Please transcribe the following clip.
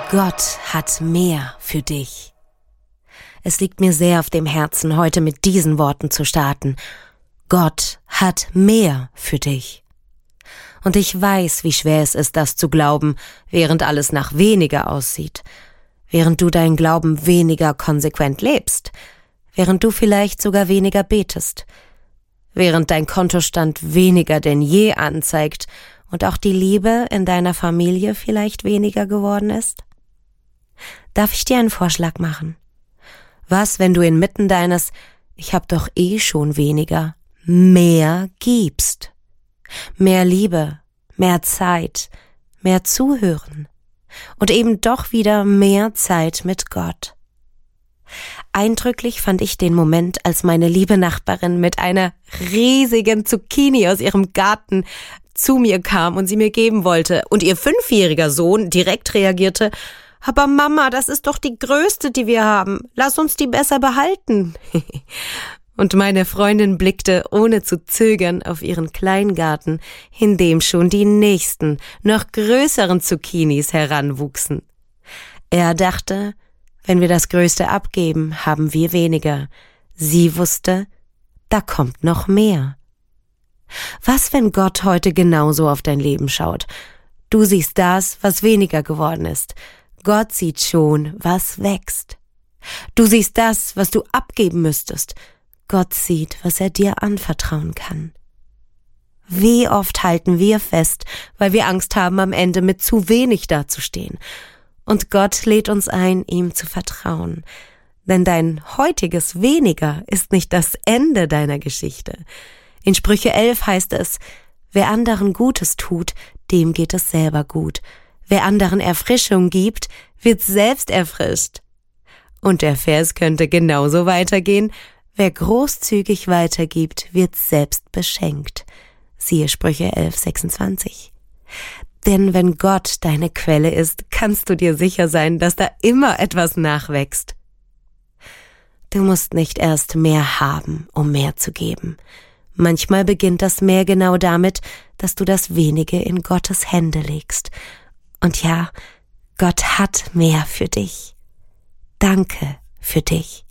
Gott hat mehr für dich. Es liegt mir sehr auf dem Herzen, heute mit diesen Worten zu starten. Gott hat mehr für dich. Und ich weiß, wie schwer es ist, das zu glauben, während alles nach weniger aussieht, während du deinen Glauben weniger konsequent lebst, während du vielleicht sogar weniger betest, während dein Kontostand weniger denn je anzeigt und auch die Liebe in deiner Familie vielleicht weniger geworden ist. Darf ich dir einen Vorschlag machen? Was, wenn du inmitten deines "Ich hab doch eh schon weniger" mehr gibst? Mehr Liebe, mehr Zeit, mehr Zuhören und eben doch wieder mehr Zeit mit Gott. Eindrücklich fand ich den Moment, als meine liebe Nachbarin mit einer riesigen Zucchini aus ihrem Garten zu mir kam und sie mir geben wollte und ihr 5-jähriger Sohn direkt reagierte: "Aber Mama, das ist doch die größte, die wir haben. Lass uns die besser behalten." Und meine Freundin blickte ohne zu zögern auf ihren Kleingarten, in dem schon die nächsten, noch größeren Zucchinis heranwuchsen. Er dachte, wenn wir das Größte abgeben, haben wir weniger. Sie wusste, da kommt noch mehr. Was, wenn Gott heute genauso auf dein Leben schaut? Du siehst das, was weniger geworden ist. Gott sieht schon, was wächst. Du siehst das, was du abgeben müsstest. Gott sieht, was er dir anvertrauen kann. Wie oft halten wir fest, weil wir Angst haben, am Ende mit zu wenig dazustehen. Und Gott lädt uns ein, ihm zu vertrauen. Denn dein heutiges Weniger ist nicht das Ende deiner Geschichte. In Sprüche 11 heißt es: Wer anderen Gutes tut, dem geht es selber gut. Wer anderen Erfrischung gibt, wird selbst erfrischt. Und der Vers könnte genauso weitergehen: Wer großzügig weitergibt, wird selbst beschenkt. Siehe Sprüche 11,26. Denn wenn Gott deine Quelle ist, kannst du dir sicher sein, dass da immer etwas nachwächst. Du musst nicht erst mehr haben, um mehr zu geben. Manchmal beginnt das Mehr genau damit, dass du das Wenige in Gottes Hände legst. Und ja, Gott hat mehr für dich. Danke für dich.